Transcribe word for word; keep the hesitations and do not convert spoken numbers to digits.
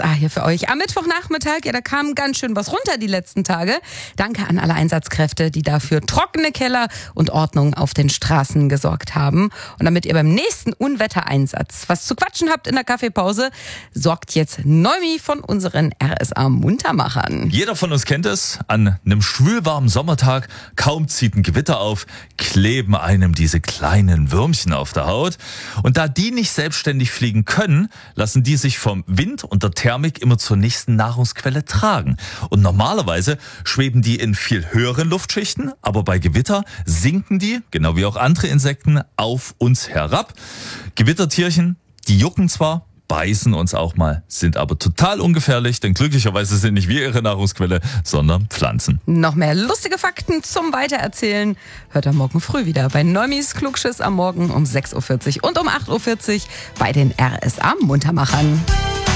A hier für euch. Am Mittwochnachmittag, ja, da kam ganz schön was runter die letzten Tage. Danke an alle Einsatzkräfte, die dafür trockene Keller und Ordnung auf den Straßen gesorgt haben. Und damit ihr beim nächsten Unwettereinsatz was zu quatschen habt in der Kaffeepause, sorgt jetzt Noemi von unseren R S A-Muntermachern. Jeder von uns kennt es. An einem schwülwarmen Sommertag, kaum zieht ein Gewitter auf, kleben einem diese kleinen Würmchen auf der Haut. Und da die nicht selbstständig fliegen können, lassen die sich vom Wind und der Thermik immer zur nächsten Nahrungsquelle tragen. Und normalerweise schweben die in viel höheren Luftschichten, aber bei Gewitter sinken die, genau wie auch andere Insekten, auf uns herab. Gewittertierchen, die jucken zwar, beißen uns auch mal, sind aber total ungefährlich, denn glücklicherweise sind nicht wir ihre Nahrungsquelle, sondern Pflanzen. Noch mehr lustige Fakten zum Weitererzählen hört ihr morgen früh wieder bei Neumis Klugschiss am Morgen um sechs Uhr vierzig und um acht Uhr vierzig bei den R S A-Muntermachern.